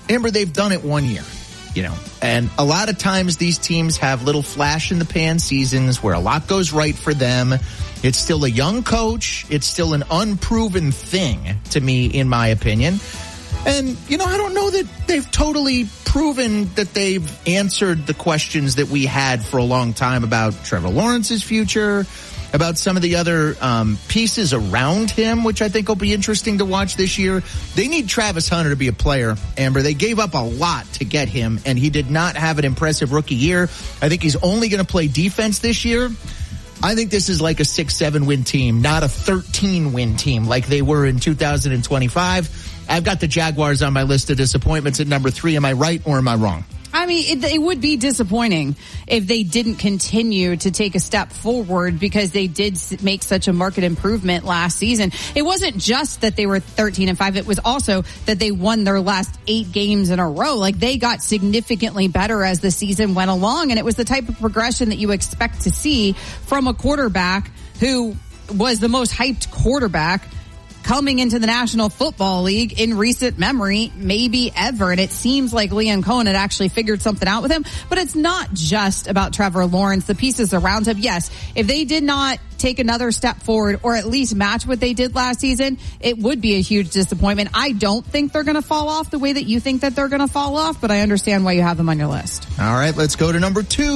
Amber, they've done it 1 year, and a lot of times these teams have little flash in the pan seasons where a lot goes right for them. It's still a young coach. It's still an unproven thing to me, in my opinion. And, I don't know that they've totally proven that they've answered the questions that we had for a long time about Trevor Lawrence's future, about some of the other pieces around him, which I think will be interesting to watch this year. They need Travis Hunter to be a player, Amber. They gave up a lot to get him, and he did not have an impressive rookie year. I think he's only going to play defense this year. I think this is like a 6-7 win team, not a 13-win team like they were in 2025. I've got the Jaguars on my list of disappointments at number 3. Am I right or am I wrong? I mean, it would be disappointing if they didn't continue to take a step forward, because they did make such a market improvement last season. It wasn't just that they were 13-5. It was also that they won their last 8 games in a row. Like, they got significantly better as the season went along, and it was the type of progression that you expect to see from a quarterback who was the most hyped quarterback coming into the National Football League in recent memory, maybe ever. And it seems like Liam Cohen had actually figured something out with him. But it's not just about Trevor Lawrence. The pieces around him, yes, if they did not take another step forward or at least match what they did last season, it would be a huge disappointment. I don't think they're going to fall off the way that you think that they're going to fall off, but I understand why you have them on your list. All right, let's go to number 2.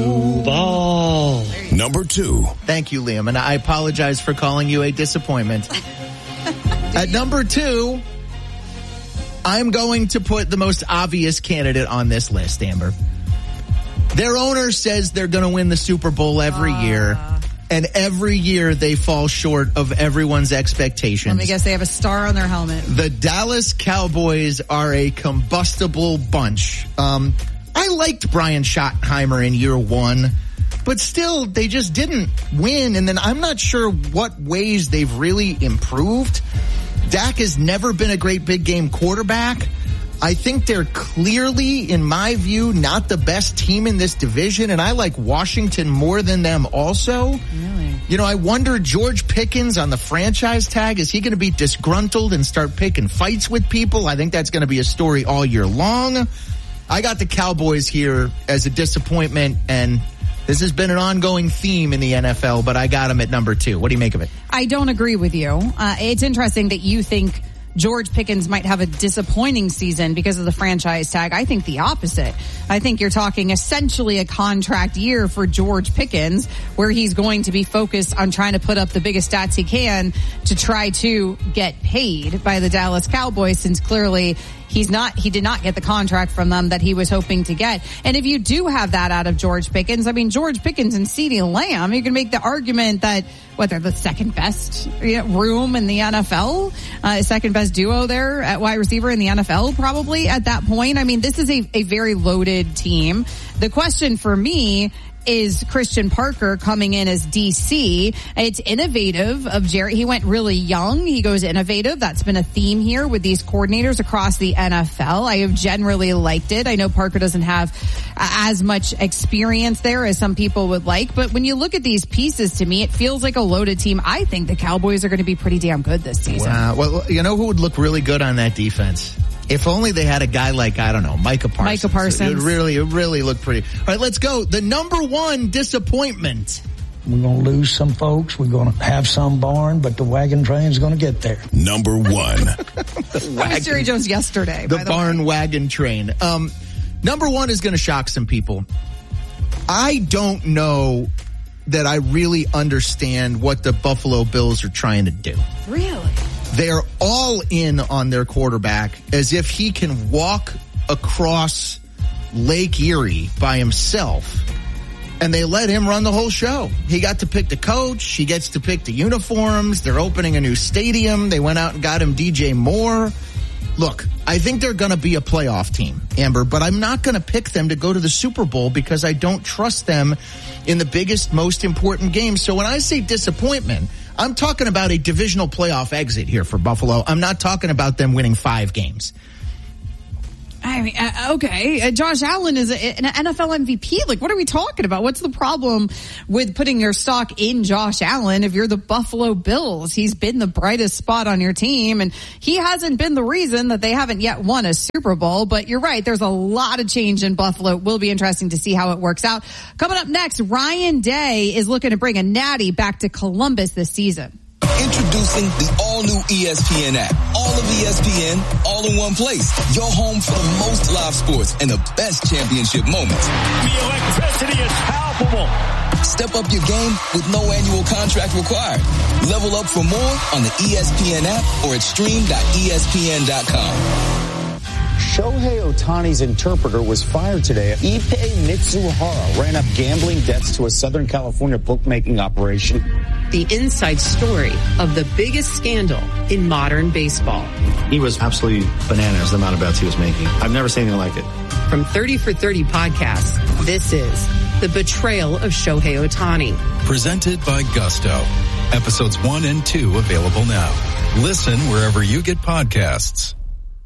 Duval. Number 2. Thank you, Liam, and I apologize for calling you a disappointment. At number 2, I'm going to put the most obvious candidate on this list, Amber. Their owner says they're going to win the Super Bowl every year, and every year they fall short of everyone's expectations. Let me guess, they have a star on their helmet. The Dallas Cowboys are a combustible bunch. I liked Brian Schottenheimer in year 1. But still, they just didn't win. And then I'm not sure what ways they've really improved. Dak has never been a great big game quarterback. I think they're clearly, in my view, not the best team in this division. And I like Washington more than them also. Really? I wonder, George Pickens on the franchise tag, is he going to be disgruntled and start picking fights with people? I think that's going to be a story all year long. I got the Cowboys here as a disappointment, and this has been an ongoing theme in the NFL, but I got him at number 2. What do you make of it? I don't agree with you. It's interesting that you think George Pickens might have a disappointing season because of the franchise tag. I think the opposite. I think you're talking essentially a contract year for George Pickens, where he's going to be focused on trying to put up the biggest stats he can to try to get paid by the Dallas Cowboys, since clearly he did not get the contract from them that he was hoping to get. And if you do have that out of George Pickens, I mean, George Pickens and CeeDee Lamb, you can make the argument that they're the second best room in the NFL, second best duo there at wide receiver in the NFL probably at that point. I mean, this is a very loaded team. The question for me is Christian Parker coming in as DC. It's innovative of Jerry. He went really young. He goes innovative. That's been a theme here with these coordinators across the NFL. I have generally liked it. I know Parker doesn't have as much experience there as some people would like, but when you look at these pieces, to me, it feels like a loaded team. I think the Cowboys are going to be pretty damn good this season. Wow. Well, you know who would look really good on that defense? If only they had a guy like, I don't know, Micah Parsons. It really look pretty. All right, let's go. The number 1 disappointment. We're going to lose some folks. We're going to have some barn, but the wagon train's going to get there. Number 1. I was Jerry Jones yesterday. The barn wagon train. Number 1 is going to shock some people. I don't know that I really understand what the Buffalo Bills are trying to do. Really? They're all in on their quarterback as if he can walk across Lake Erie by himself, and they let him run the whole show. He got to pick the coach. He gets to pick the uniforms. They're opening a new stadium. They went out and got him DJ Moore. Look, I think they're going to be a playoff team, Amber, but I'm not going to pick them to go to the Super Bowl because I don't trust them in the biggest, most important game. So when I say disappointment, I'm talking about a divisional playoff exit here for Buffalo. I'm not talking about them winning 5 games. I mean, okay. Josh Allen is an NFL MVP. Like, what are we talking about? What's the problem with putting your stock in Josh Allen if you're the Buffalo Bills? He's been the brightest spot on your team, and he hasn't been the reason that they haven't yet won a Super Bowl. But you're right. There's a lot of change in Buffalo. It will be interesting to see how it works out. Coming up next, Ryan Day is looking to bring a natty back to Columbus this season. Introducing the all-new ESPN app. All of ESPN, all in one place. Your home for the most live sports and the best championship moments. The electricity is palpable. Step up your game with no annual contract required. Level up for more on the ESPN app or at stream.espn.com. Shohei Ohtani's interpreter was fired today. Ippei Mitsuhara ran up gambling debts to a Southern California bookmaking operation. The inside story of the biggest scandal in modern baseball. He was absolutely bananas, the amount of bets he was making. I've never seen anything like it. From 30 for 30 podcasts, this is The Betrayal of Shohei Ohtani. Presented by Gusto. Episodes 1 and 2 available now. Listen wherever you get podcasts.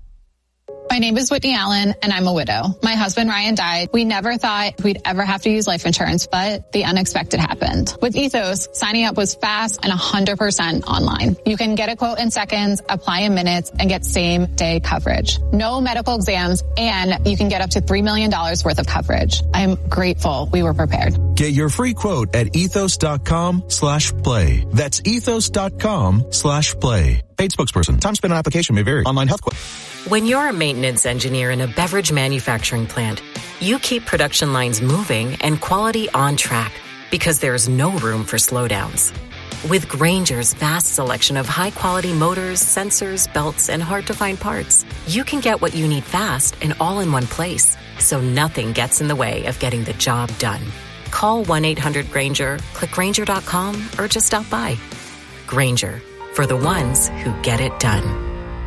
My name is Whitney Allen, and I'm a widow. My husband, Ryan, died. We never thought we'd ever have to use life insurance, but the unexpected happened. With Ethos, signing up was fast and 100% online. You can get a quote in seconds, apply in minutes, and get same-day coverage. No medical exams, and you can get up to $3 million worth of coverage. I am grateful we were prepared. Get your free quote at ethos.com/play. That's ethos.com/play. Paid spokesperson. Time spent on application may vary. Online health quote. When you're a maintenance engineer in a beverage manufacturing plant, you keep production lines moving and quality on track because there's no room for slowdowns. With Grainger's vast selection of high-quality motors, sensors, belts, and hard-to-find parts, you can get what you need fast and all in one place, so nothing gets in the way of getting the job done. Call 1-800-GRAINGER, click Grainger.com, or just stop by. Grainger, for the ones who get it done.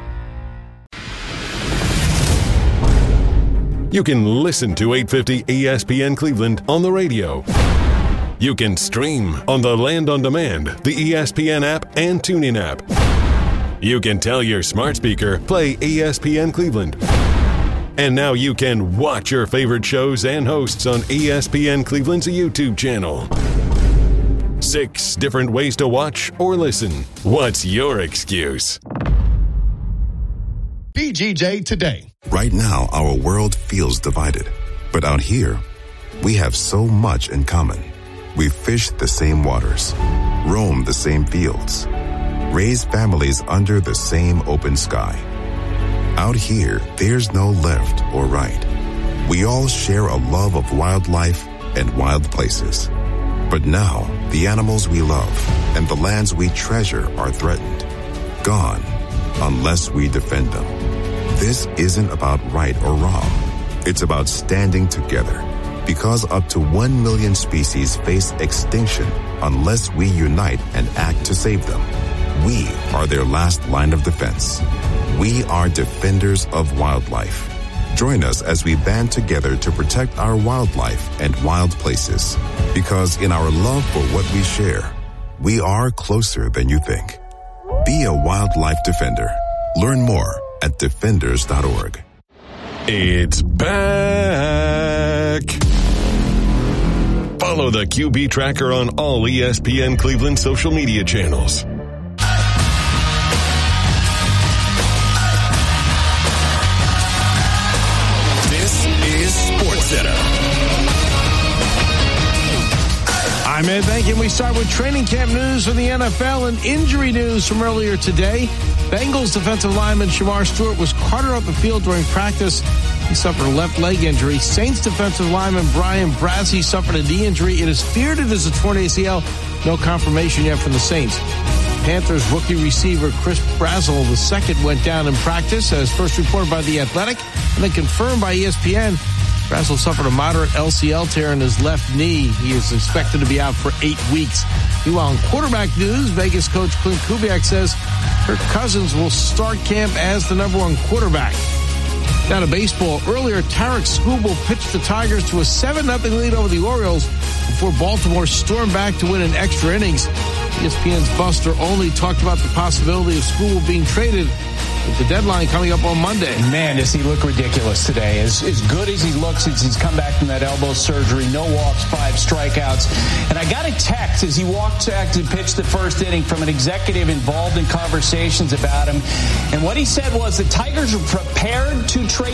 You can listen to 850 ESPN Cleveland on the radio. You can stream on the Land on Demand, the ESPN app, and TuneIn app. You can tell your smart speaker, play ESPN Cleveland. And now you can watch your favorite shows and hosts on ESPN Cleveland's YouTube channel. 6 different ways to watch or listen. What's your excuse? VGJ Today. Right now, our world feels divided. But out here, we have so much in common. We fish the same waters, roam the same fields, raise families under the same open sky. Out here, there's no left or right. We all share a love of wildlife and wild places. But now, the animals we love and the lands we treasure are threatened. Gone, unless we defend them. This isn't about right or wrong. It's about standing together. Because up to 1 million species face extinction unless we unite and act to save them. We are their last line of defense. We are defenders of wildlife. Join us as we band together to protect our wildlife and wild places. Because in our love for what we share, we are closer than you think. Be a wildlife defender. Learn more at defenders.org. It's back. Follow the QB Tracker on all ESPN Cleveland social media channels. This is SportsCenter. I'm Ed Bank, and we start with training camp news from the NFL and injury news from earlier today. Bengals defensive lineman Shamar Stewart was carted off the field during practice. He suffered a left leg injury. Saints defensive lineman Brian Brazee suffered a knee injury. It is feared it is a torn ACL. No confirmation yet from the Saints. Panthers rookie receiver Chris Brazzell II went down in practice, as first reported by The Athletic and then confirmed by ESPN. Brazzell suffered a moderate LCL tear in his left knee. He is expected to be out for 8 weeks. Meanwhile, in quarterback news, Vegas coach Clint Kubiak says Kirk Cousins will start camp as the #1 quarterback. Down to baseball, earlier Tarek Skubal pitched the Tigers to a 7-0 lead over the Orioles before Baltimore stormed back to win in extra innings. ESPN's Buster Olney talked about the possibility of Skubal being traded with the deadline coming up on Monday. Man, does he look ridiculous today. As good as he looks since he's come back from that elbow surgery, no walks, 5 strikeouts. And I got a text as he walked back to pitch the first inning from an executive involved in conversations about him. And what he said was the Tigers are prepared to trade